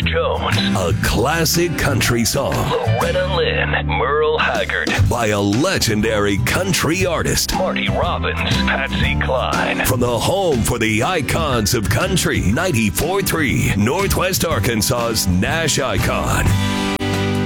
Jones. A classic country song. Loretta Lynn, Merle Haggard. By a legendary country artist. Marty Robbins, Patsy Cline. From the home for the icons of country, 94.3, Northwest Arkansas's Nash Icon.